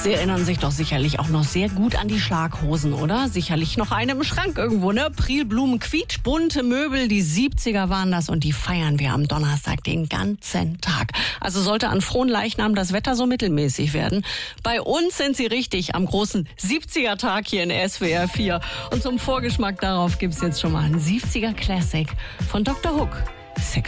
Sie erinnern sich doch sicherlich auch noch sehr gut an die Schlaghosen, oder? Sicherlich noch eine im Schrank irgendwo, ne? Prilblumen, quietschbunte Möbel, die 70er waren das und die feiern wir am Donnerstag den ganzen Tag. Also sollte an Fronleichnam das Wetter so mittelmäßig werden. Bei uns sind sie richtig am großen 70er-Tag hier in SWR 4. Und zum Vorgeschmack darauf gibt's jetzt schon mal einen 70er Classic von Dr. Hook.